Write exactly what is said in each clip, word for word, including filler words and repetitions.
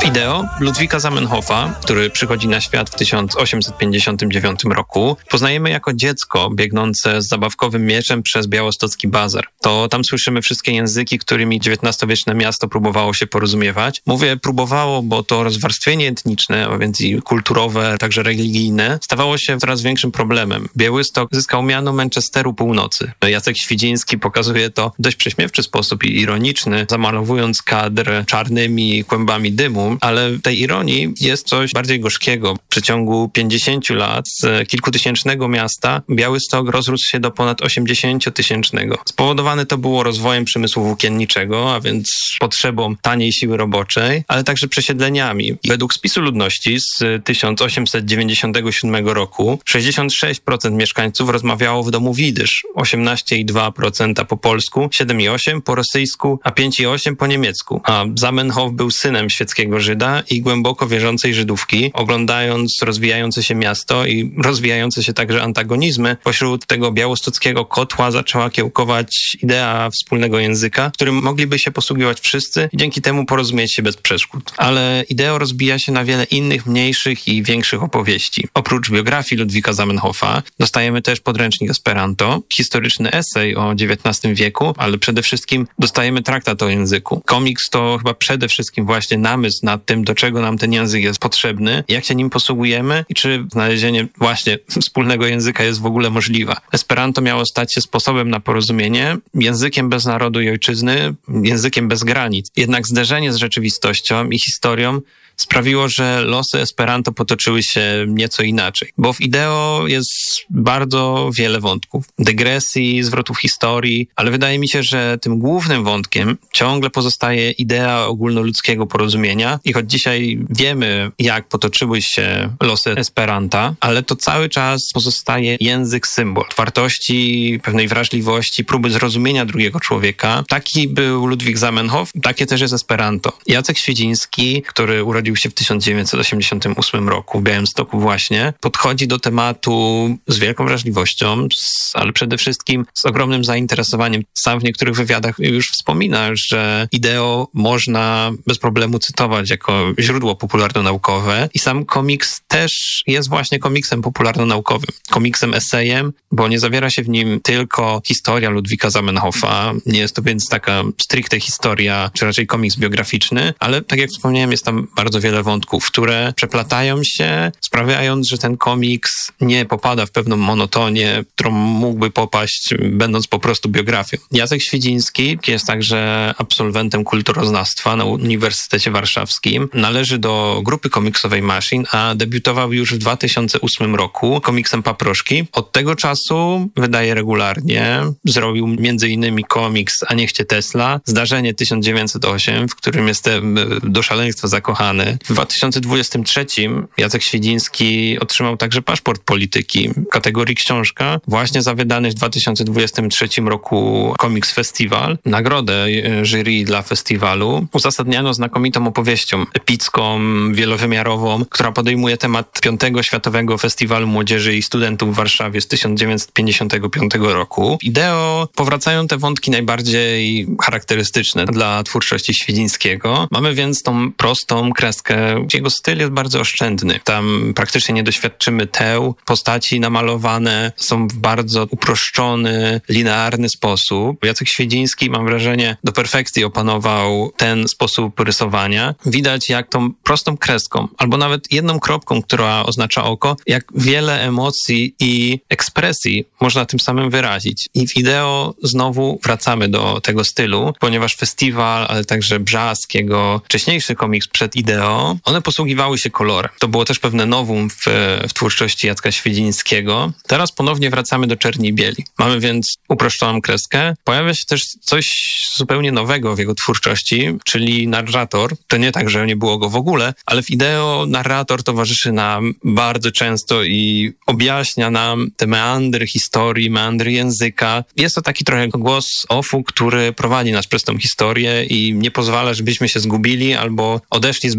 Ideo Ludwika Zamenhofa, który przychodzi na świat w tysiąc osiemset pięćdziesiątym dziewiątym roku, poznajemy jako dziecko biegnące z zabawkowym mieczem przez białostocki bazar. To tam słyszymy wszystkie języki, którymi dziewiętnastowieczne miasto próbowało się porozumiewać. Mówię próbowało, bo to rozwarstwienie etniczne, a więc i kulturowe, także religijne, stawało się coraz większym problemem. Białystok zyskał miano Manchesteru Północy. Jacek Świdziński pokazuje to w dość prześmiewczy sposób i ironiczny, zamalowując kadr czarnymi kłębami dymu, ale w tej ironii jest coś bardziej gorzkiego. W przeciągu pięćdziesięciu lat z kilkutysięcznego miasta Białystok rozrósł się do ponad osiemdziesięciotysięcznego. Spowodowane to było rozwojem przemysłu włókienniczego, a więc potrzebą taniej siły roboczej, ale także przesiedleniami. Według spisu ludności z tysiąc osiemset dziewięćdziesiątego siódmego roku sześćdziesiąt sześć procent mieszkańców rozmawiało w domu widysz, osiemnaście przecinek dwa procent po polsku, siedem przecinek osiem procent po rosyjsku, a pięć przecinek osiem procent po niemiecku. A Zamenhof był synem świeckiego Żyda i głęboko wierzącej Żydówki. Oglądając rozwijające się miasto i rozwijające się także antagonizmy, pośród tego białostockiego kotła zaczęła kiełkować idea wspólnego języka, którym mogliby się posługiwać wszyscy i dzięki temu porozumieć się bez przeszkód. Ale idea rozbija się na wiele innych, mniejszych i większych opowieści. Oprócz biografii Ludwika Zamenhofa dostajemy też podręcznik Esperanto, historyczny esej o dziewiętnastym wieku, ale przede wszystkim dostajemy traktat o języku. Komiks to chyba przede wszystkim właśnie namysł nad tym, do czego nam ten język jest potrzebny, jak się nim posługujemy i czy znalezienie właśnie wspólnego języka jest w ogóle możliwe. Esperanto miało stać się sposobem na porozumienie, językiem bez narodu i ojczyzny, językiem bez granic. Jednak zderzenie z rzeczywistością i historią sprawiło, że losy Esperanto potoczyły się nieco inaczej. Bo w Ideo jest bardzo wiele wątków, dygresji, zwrotów historii, ale wydaje mi się, że tym głównym wątkiem ciągle pozostaje idea ogólnoludzkiego porozumienia i choć dzisiaj wiemy, jak potoczyły się losy Esperanta, ale to cały czas pozostaje język symbol, otwartości, pewnej wrażliwości, próby zrozumienia drugiego człowieka. Taki był Ludwik Zamenhof, takie też jest Esperanto. Jacek Świdziński, który urodził się w tysiąc dziewięćset osiemdziesiątym ósmym roku w Białymstoku właśnie, podchodzi do tematu z wielką wrażliwością, z, ale przede wszystkim z ogromnym zainteresowaniem. Sam w niektórych wywiadach już wspomina, że Ideo można bez problemu cytować jako źródło popularno-naukowe i sam komiks też jest właśnie komiksem popularno-naukowym. Komiksem esejem, bo nie zawiera się w nim tylko historia Ludwika Zamenhofa, nie jest to więc taka stricte historia, czy raczej komiks biograficzny, ale tak jak wspomniałem, jest tam bardzo wiele wątków, które przeplatają się, sprawiając, że ten komiks nie popada w pewną monotonię, którą mógłby popaść, będąc po prostu biografią. Jacek Świdziński jest także absolwentem kulturoznawstwa na Uniwersytecie Warszawskim. Należy do grupy komiksowej Machine, a debiutował już w dwa tysiące ósmym roku komiksem Paproszki. Od tego czasu wydaje regularnie. Zrobił między innymi komiks A niech cię Tesla, Zdarzenie tysiąc dziewięćset osiem, w którym jestem do szaleństwa zakochany. W dwa tysiące dwudziestym trzecim Jacek Świdziński otrzymał także paszport polityki kategorii książka, właśnie za wydany w dwa tysiące dwudziestym trzecim roku Komiks Festiwal. Nagrodę jury dla festiwalu uzasadniano znakomitą opowieścią epicką, wielowymiarową, która podejmuje temat piątego Światowego Festiwalu Młodzieży i Studentów w Warszawie z tysiąc dziewięćset pięćdziesiątego piątego roku. Ideo powracają te wątki najbardziej charakterystyczne dla twórczości Świdzińskiego. Mamy więc tą prostą kreskę. Jego styl jest bardzo oszczędny. Tam praktycznie nie doświadczymy teł. Postaci namalowane są w bardzo uproszczony, linearny sposób. Jacek Świdziński, mam wrażenie, do perfekcji opanował ten sposób rysowania. Widać, jak tą prostą kreską, albo nawet jedną kropką, która oznacza oko, jak wiele emocji i ekspresji można tym samym wyrazić. I w Ideo znowu wracamy do tego stylu, ponieważ festiwal, ale także Brzask, jego wcześniejszy komiks przed Ideo, one posługiwały się kolorem. To było też pewne novum w, w twórczości Jacka Świdzińskiego. Teraz ponownie wracamy do czerni i bieli. Mamy więc uproszczoną kreskę. Pojawia się też coś zupełnie nowego w jego twórczości, czyli narrator. To nie tak, że nie było go w ogóle, ale w Ideo narrator towarzyszy nam bardzo często i objaśnia nam te meandry historii, meandry języka. Jest to taki trochę głos ofu, który prowadzi nas przez tą historię i nie pozwala, żebyśmy się zgubili albo odeszli zbyt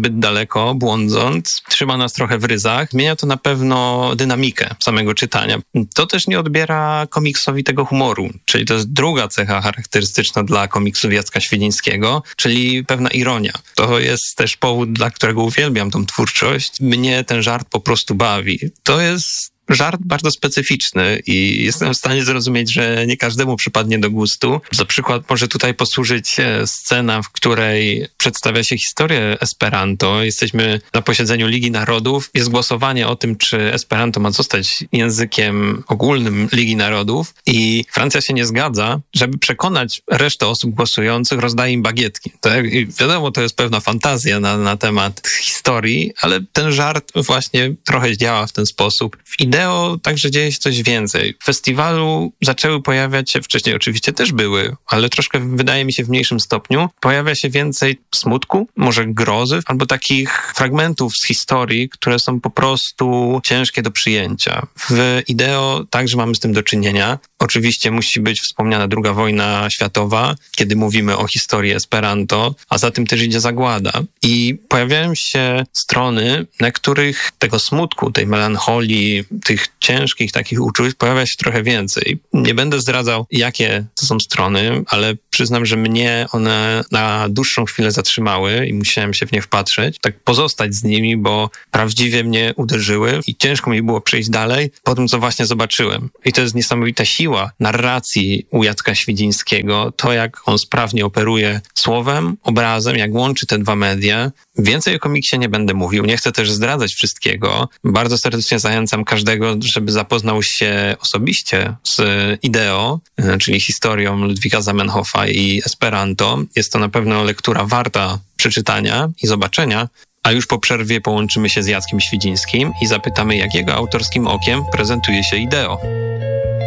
zbyt daleko, błądząc, trzyma nas trochę w ryzach. Zmienia to na pewno dynamikę samego czytania. To też nie odbiera komiksowi tego humoru, czyli to jest druga cecha charakterystyczna dla komiksów Jacka Świdzińskiego, czyli pewna ironia. To jest też powód, dla którego uwielbiam tą twórczość. Mnie ten żart po prostu bawi. To jest żart bardzo specyficzny i jestem w stanie zrozumieć, że nie każdemu przypadnie do gustu. Za przykład może tutaj posłużyć scena, w której przedstawia się historię Esperanto. Jesteśmy na posiedzeniu Ligi Narodów. Jest głosowanie o tym, czy Esperanto ma zostać językiem ogólnym Ligi Narodów i Francja się nie zgadza. Żeby przekonać resztę osób głosujących, rozdaje im bagietki. Tak? I wiadomo, to jest pewna fantazja na, na temat historii, ale ten żart właśnie trochę działa w ten sposób. W idei także dzieje się coś więcej. W festiwalu zaczęły pojawiać się, wcześniej oczywiście też były, ale troszkę wydaje mi się w mniejszym stopniu, pojawia się więcej smutku, może grozy, albo takich fragmentów z historii, które są po prostu ciężkie do przyjęcia. W Ideo także mamy z tym do czynienia. Oczywiście musi być wspomniana druga wojna światowa, kiedy mówimy o historii Esperanto, a za tym też idzie zagłada. I pojawiają się strony, na których tego smutku, tej melancholii, tych ciężkich takich uczuć pojawia się trochę więcej. Nie będę zdradzał, jakie to są strony, ale przyznam, że mnie one na dłuższą chwilę zatrzymały i musiałem się w nie wpatrzeć, tak pozostać z nimi, bo prawdziwie mnie uderzyły i ciężko mi było przejść dalej po tym, co właśnie zobaczyłem. I to jest niesamowita siła narracji u Jacka Świdzińskiego, to jak on sprawnie operuje słowem, obrazem, jak łączy te dwa media. Więcej o komiksie nie będę mówił, nie chcę też zdradzać wszystkiego. Bardzo serdecznie zachęcam każdego, żeby zapoznał się osobiście z Ideo, czyli historią Ludwika Zamenhofa i Esperanto. Jest to na pewno lektura warta przeczytania i zobaczenia, a już po przerwie połączymy się z Jackiem Świdzińskim i zapytamy, jak jego autorskim okiem prezentuje się Ideo.